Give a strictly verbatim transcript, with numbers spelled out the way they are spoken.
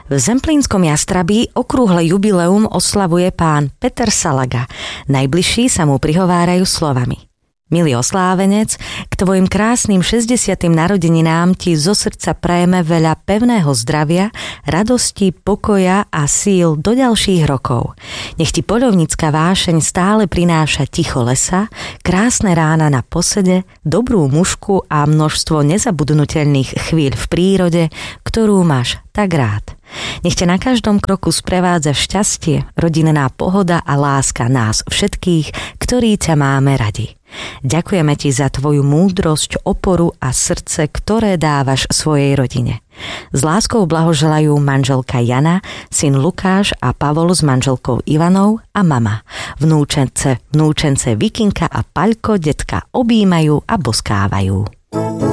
V Zemplínskom Jastrabí okrúhle jubileum oslavuje pán Peter Salaga. Najbližší sa mu prihovárajú slovami: Milý oslávenec, k tvojim krásnym šesťdesiatym narodeninám ti zo srdca prajeme veľa pevného zdravia, radosti, pokoja a síl do ďalších rokov. Nech ti poľovnícka vášeň stále prináša ticho lesa, krásne rána na posede, dobrú mušku a množstvo nezabudnutelných chvíľ v prírode, ktorú máš tak rád. Nech ťa na každom kroku sprevádza šťastie, rodinná pohoda a láska nás všetkých, ktorí ťa máme radi. Ďakujeme ti za tvoju múdrosť, oporu a srdce, ktoré dávaš svojej rodine. S láskou blahoželajú manželka Jana, syn Lukáš a Pavol s manželkou Ivanou a mama. Vnúčence, vnúčence Vikinka a Paľko detka objímajú a boskávajú.